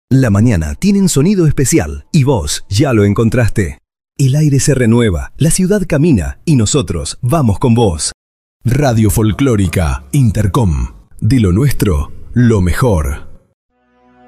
La mañana tiene un sonido especial y vos ya lo encontraste. El aire se renueva, la ciudad camina y nosotros vamos con vos. Radio Folclórica Intercom. De lo nuestro, lo mejor.